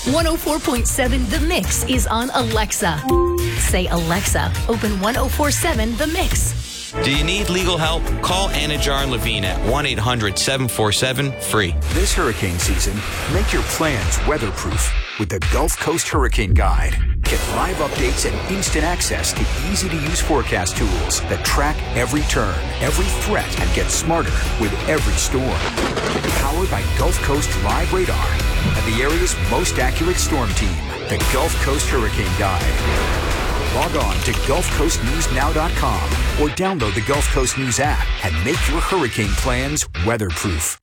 104.7 The Mix is on Alexa. Say, Alexa, open 104.7 The Mix. Do you need legal help? Call Anajar and Levine at 1-800-747-FREE. This hurricane season, make your plans weatherproof with the Gulf Coast Hurricane Guide. Get live updates and instant access to easy-to-use forecast tools that track every turn, every threat, and get smarter with every storm. Powered by Gulf Coast Live Radar and the area's most accurate storm team, the Gulf Coast Hurricane Guide. Log on to GulfCoastNewsNow.com or download the Gulf Coast News app and make your hurricane plans weatherproof.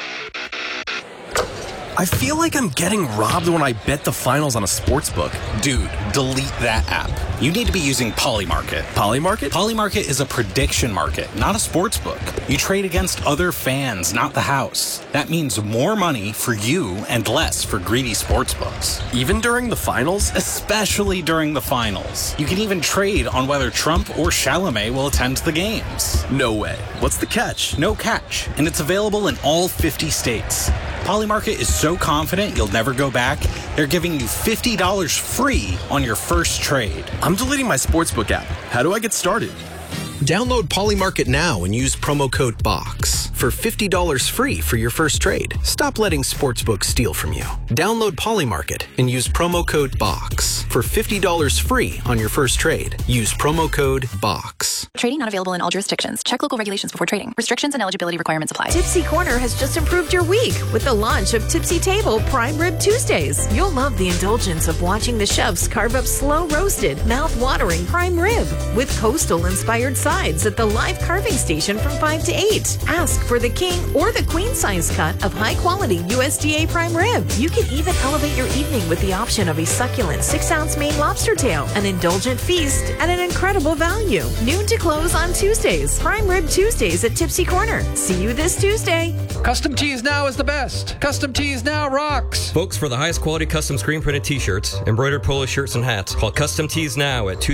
I feel like I'm getting robbed when I bet the finals on a sportsbook. Dude, delete that app. You need to be using Polymarket. Polymarket? Polymarket is a prediction market, not a sportsbook. You trade against other fans, not the house. That means more money for you and less for greedy sportsbooks. Even during the finals? Especially during the finals. You can even trade on whether Trump or Chalamet will attend the games. No way. What's the catch? No catch. And it's available in all 50 states. Polymarket is so confident you'll never go back, they're giving you $50 free on your first trade. I'm deleting my sportsbook app. How do I get started? Download Polymarket now and use promo code BOX for $50 free for your first trade. Stop letting sportsbooks steal from you. Download Polymarket and use promo code BOX for $50 free on your first trade. Use promo code BOX. Trading not available in all jurisdictions. Check local regulations before trading. Restrictions and eligibility requirements apply. Tipsy Corner has just improved your week with the launch of Tipsy Table Prime Rib Tuesdays. You'll love the indulgence of watching the chefs carve up slow roasted, mouth-watering prime rib with coastal-inspired sides at the live carving station from 5 to 8. Ask for the king or the queen size cut of high-quality USDA prime rib. You can even elevate your evening with the option of a succulent 6-ounce Maine lobster tail, an indulgent feast at an incredible value. Noon to close on Tuesdays. Prime Rib Tuesdays at Tipsy Corner. See you this Tuesday. Custom Tees Now is the best. Custom Tees Now rocks. Folks, for the highest quality custom screen printed t-shirts, embroidered polo shirts, and hats, call Custom Tees Now at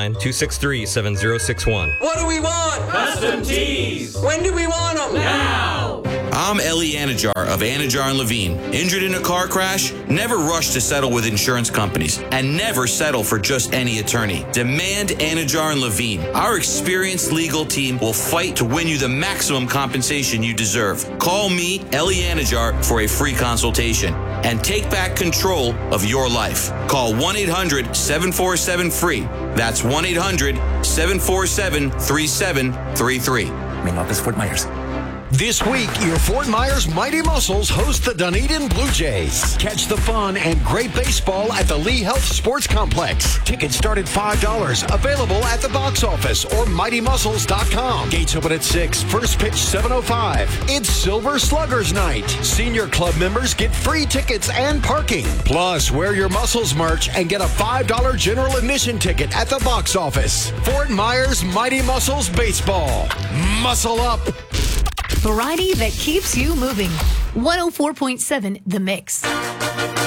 239-263-7061. What do we want? Custom Tees. When do we want them? Now. I'm Ellie Anajar of Anajar and Levine. Injured in a car crash? Never rush to settle with insurance companies, and never settle for just any attorney. Demand Anajar and Levine. Our experienced legal team will fight to win you the maximum compensation you deserve. Call me, Ellie Anajar, for a free consultation and take back control of your life. Call 1-800-747-FREE. That's 1-800-747-3733. Main office, Fort Myers. This week, your Fort Myers Mighty Muscles host the Dunedin Blue Jays. Catch the fun and great baseball at the Lee Health Sports Complex. Tickets start at $5. Available at the box office or mightymuscles.com. Gates open at 6. First pitch 7:05. It's Silver Sluggers Night. Senior club members get free tickets and parking. Plus, wear your Muscles merch and get a $5 general admission ticket at the box office. Fort Myers Mighty Muscles Baseball. Muscle up. Variety that keeps you moving. 104.7 The Mix.